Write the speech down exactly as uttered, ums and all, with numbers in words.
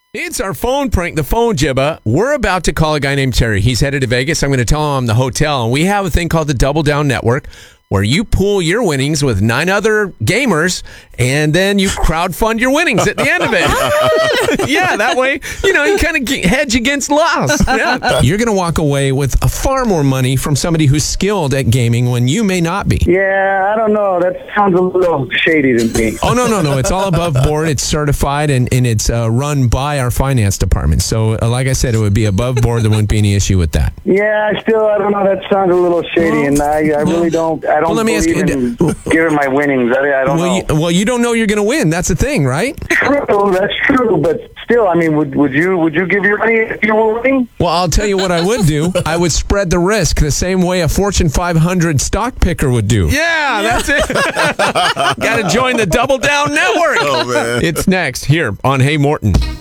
It's our phone prank, the phone jibba. We're about to call a guy named Terry. He's headed to Vegas. I'm going to tell him I'm the hotel. And we have a thing called the Double Down Network, where you pool your winnings with nine other gamers, and then you crowdfund your winnings at the end of it. Yeah, that way, you know, you kind of hedge against loss. Yeah. You're going to walk away with a far more money from somebody who's skilled at gaming when you may not be. Yeah, I don't know. That sounds a little shady to me. Oh, no, no, no. It's all above board. It's certified, and, and it's uh, run by our finance department. So, uh, like I said, it would be above board. There wouldn't be any issue with that. Yeah, I still, I don't know. That sounds a little shady, and I, I really don't, I don't well, let me ask you, in giving my winnings. I, I don't well, know. You, well, you don't know you're going to win. That's the thing, right? True, that's true. But still, I mean, would would you would you give your money if you were winning? Well, I'll tell you what I would do. I would spread the risk the same way a Fortune five hundred stock picker would do. Yeah, that's it. Got to join the Double Down Network. Oh, man. It's next here on Hey Morton.